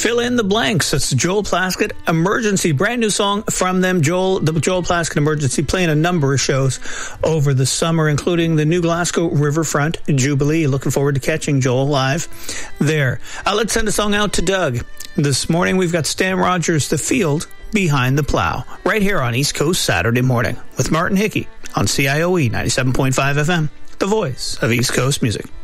Fill in the blanks. That's Joel Plaskett, Emergency. Brand new song from them. The Joel Plaskett Emergency, playing a number of shows over the summer, including the New Glasgow Riverfront Jubilee. Looking forward to catching Joel live there. Let's send a song out to Doug. This morning we've got Stan Rogers, The Field Behind the Plow, right here on East Coast Saturday Morning with Martin Hickey on CIOE 97.5 FM, the voice of East Coast music.